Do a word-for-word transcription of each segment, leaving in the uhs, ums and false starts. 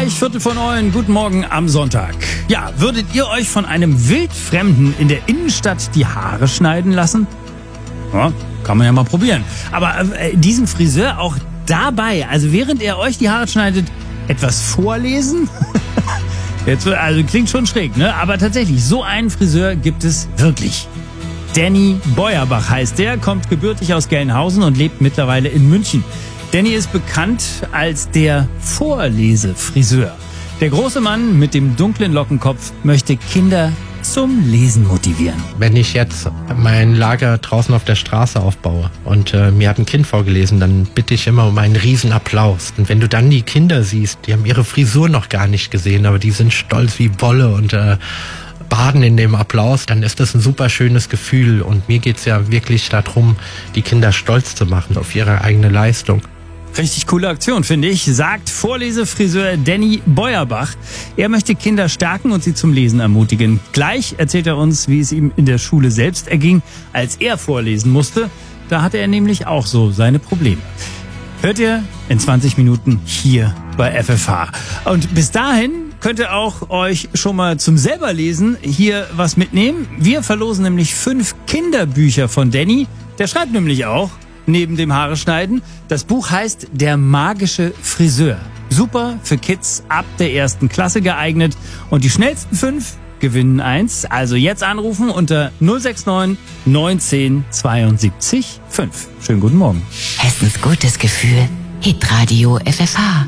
Gleich Viertel vor neun, guten Morgen am Sonntag. Ja, würdet ihr euch von einem Wildfremden in der Innenstadt die Haare schneiden lassen? Ja, kann man ja mal probieren. Aber äh, diesem Friseur auch dabei, also während er euch die Haare schneidet, etwas vorlesen? Jetzt, also klingt schon schräg, ne? Aber tatsächlich, so einen Friseur gibt es wirklich. Danny Beuerbach heißt der, kommt gebürtig aus Gelnhausen und lebt mittlerweile in München. Danny ist bekannt als der Vorlesefriseur. Der große Mann mit dem dunklen Lockenkopf möchte Kinder zum Lesen motivieren. Wenn ich jetzt mein Lager draußen auf der Straße aufbaue und äh, mir hat ein Kind vorgelesen, dann bitte ich immer um einen riesen Applaus. Und wenn du dann die Kinder siehst, die haben ihre Frisur noch gar nicht gesehen, aber die sind stolz wie Bolle und äh, baden in dem Applaus, dann ist das ein super schönes Gefühl. Und mir geht's ja wirklich darum, die Kinder stolz zu machen auf ihre eigene Leistung. Richtig coole Aktion, finde ich, sagt Vorlesefriseur Danny Beuerbach. Er möchte Kinder stärken und sie zum Lesen ermutigen. Gleich erzählt er uns, wie es ihm in der Schule selbst erging, als er vorlesen musste. Da hatte er nämlich auch so seine Probleme. Hört ihr in zwanzig Minuten hier bei F F H. Und bis dahin könnt ihr auch euch schon mal zum selberlesen hier was mitnehmen. Wir verlosen nämlich fünf Kinderbücher von Danny. Der schreibt nämlich auch neben dem Haare schneiden. Das Buch heißt Der magische Friseur. Super für Kids ab der ersten Klasse geeignet. Und die schnellsten fünf gewinnen eins. Also jetzt anrufen unter null sechs neun neunzehn zweiundsiebzig fünf. Schönen guten Morgen. Hessens gutes Gefühl. Hitradio F F H.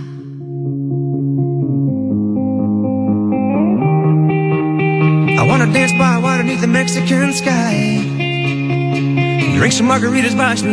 I wanna dance by water beneath the Mexican sky. Drink some margaritas by